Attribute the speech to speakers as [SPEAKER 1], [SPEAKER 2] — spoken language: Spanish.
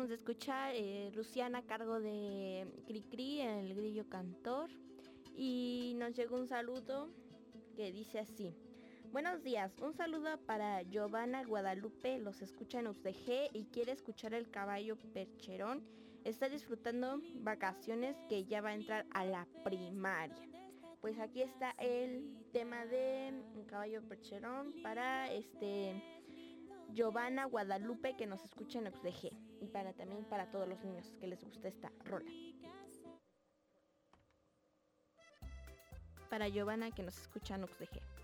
[SPEAKER 1] de escuchar Luciana a cargo de Cricri, el grillo cantor. Y nos llegó un saludo que dice así: buenos días, un saludo para Giovanna Guadalupe, los escucha en UCG y quiere escuchar el caballo percherón. Está disfrutando vacaciones que ya va a entrar a la primaria. Pues aquí está el tema de caballo percherón para Giovanna Guadalupe, que nos escucha en UCG, y también para todos los niños que les gusta esta rola. Para Giovanna, que nos escucha en UCG.